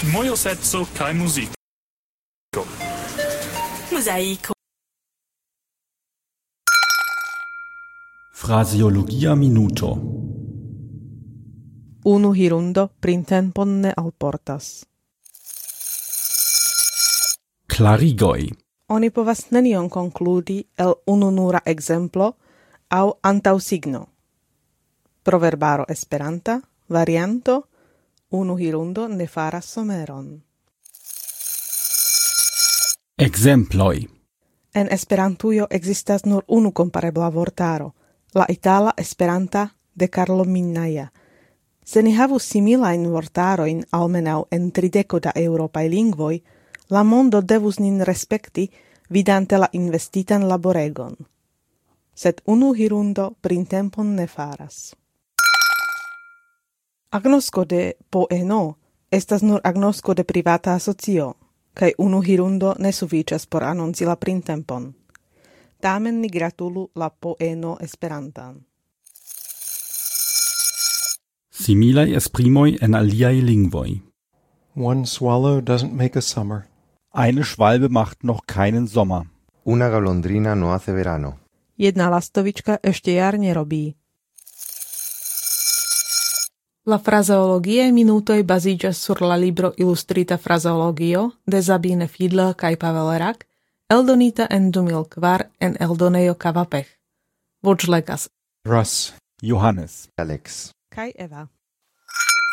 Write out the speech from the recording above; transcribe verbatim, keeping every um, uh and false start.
Mojo sezzo kaj muziko. Mozaiko. Fraseologia minuto. Unu hirundo printempon ne alportas. Klarigoj. Oni povas nenion konkludi el ununura exemplo aŭ antaŭsigno. Proverbaro esperanta, varianto, unu hirundo ne faras someron. Ekzemploj. En Esperantujo ekzistas nur unu komparebla vortaro, la itala Esperanta de Carlo Minnaia. Se ni havus similajn vortarojn almenaŭ en trideko da eŭropaj lingvoj, la mondo devus nin respekti vidante la investitan laboregon. Sed unu hirundo printempon ne faras. Agnosko de poeno estas nur agnosko de privata asocio, kaj unu hirundo ne sufiĉas por anonci la printempon. Tamen ni gratulu la poeno esperantan. Similaj esprimoj en aliaj lingvoj. One swallow doesn't make a summer. Eine Schwalbe macht noch keinen Sommer. Una golondrina no hace verano. Jedna lastovička ešte jar nerobí. La frazeologie minutoj baziĝas sur la libro Ilustrita frazeologio de Sabine Fiedler kaj Pavel Rak, eldonita en du mil kvar en eldonejo Kavapech. Voĉlegas Russ. Johannes. Alex. kaj Eva.